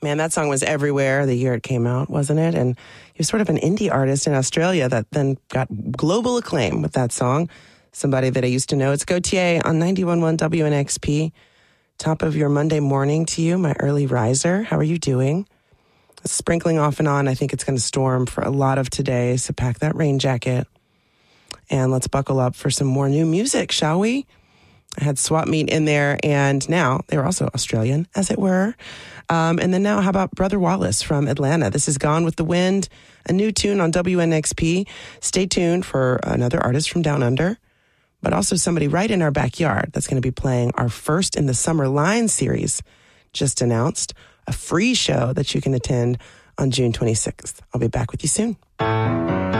Man, that song was everywhere the year it came out, wasn't it? And he was sort of an indie artist in Australia that then got global acclaim with that song. Somebody that I used to know. It's Gautier on 91.1 WNXP. Top of your Monday morning to you, my early riser. How are you doing? It's sprinkling off and on. I think it's going to storm for a lot of today, so pack that rain jacket. And let's buckle up for some more new music, shall we? I had Swap Meet in there, and now they were also Australian, as it were. And then now, how about Brother Wallace from Atlanta? This is Gone with the Wind, a new tune on WNXP. Stay tuned for another artist from Down Under, but also somebody right in our backyard that's going to be playing our first in the Summer Line series, just announced, a free show that you can attend on June 26th. I'll be back with you soon.